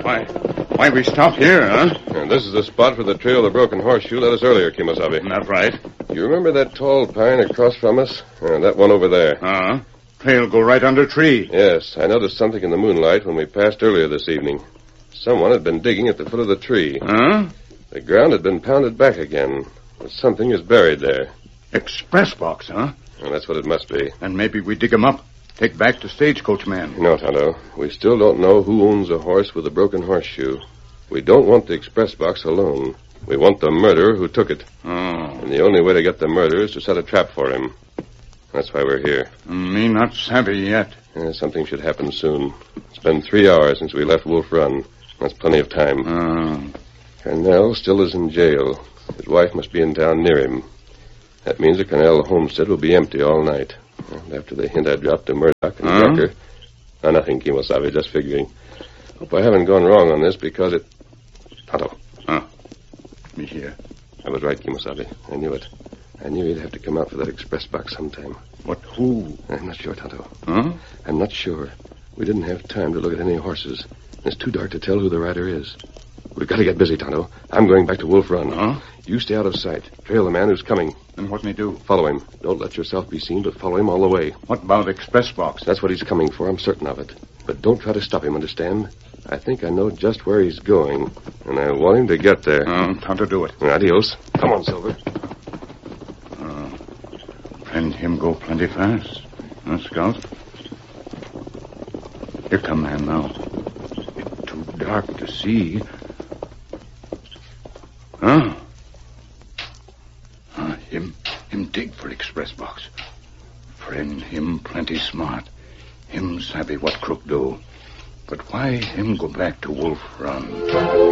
Why we stop here, huh? And this is the spot where the trail of the broken horseshoe led us earlier, Kimasabi. That's right. You remember that tall pine across from us? That one over there. Trail go right under tree. Yes, I noticed something in the moonlight when we passed earlier this evening. Someone had been digging at the foot of the tree. The ground had been pounded back again, but something is buried there. Express box, huh? And that's what it must be. And maybe we dig 'em up. Take back to stagecoach man. No, Tonto. We still don't know who owns a horse with a broken horseshoe. We don't want the express box alone. We want the murderer who took it. And the only way to get the murderer is to set a trap for him. That's why we're here. Me not savvy yet. Something should happen soon. It's been 3 hours since we left Wolf Run. That's plenty of time. Cornell still is in jail. His wife must be in town near him. That means the Cornell homestead will be empty all night. And after the hint I dropped to Murdoch and Decker... nothing, Kimasabi, just figuring. Hope I haven't gone wrong on this because it... Tonto. Me here. I was right, Kimasabi. I knew it. I knew he'd have to come out for that express box sometime. What, who? I'm not sure, Tonto. I'm not sure. We didn't have time to look at any horses. It's too dark to tell who the rider is. We've got to get busy, Tonto. I'm going back to Wolf Run. You stay out of sight. Trail the man who's coming. And what me do? Follow him. Don't let yourself be seen, but follow him all the way. What about express box? That's what he's coming for. I'm certain of it. But don't try to stop him, understand? I think I know just where he's going, and I want him to get there. Time to do it. Adios. Come on, Silver. Friend him go plenty fast. Scout? Here come man now. It's too dark to see. Him dig for express box. Friend him plenty smart. Him savvy what crook do. But why him go back to Wolf Run?